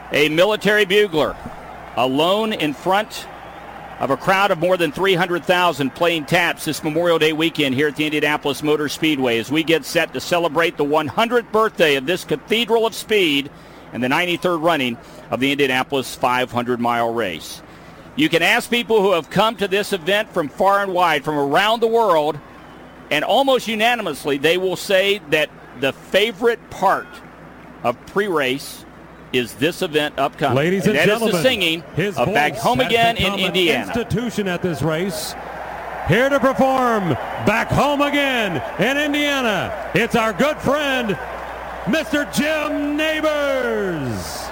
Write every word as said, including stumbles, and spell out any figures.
A military bugler, alone in front of a crowd of more than three hundred thousand playing taps this Memorial Day weekend here at the Indianapolis Motor Speedway as we get set to celebrate the one hundredth birthday of this Cathedral of Speed and the ninety-third running of the Indianapolis five hundred mile race. You can ask people who have come to this event from far and wide, from around the world, and almost unanimously they will say that the favorite part of pre-race is this event upcoming. Ladies and, and that gentlemen, is the singing his of Back Home Again in Indiana. An institution at this race. Here to perform Back Home Again in Indiana, it's our good friend, Mister Jim Nabors.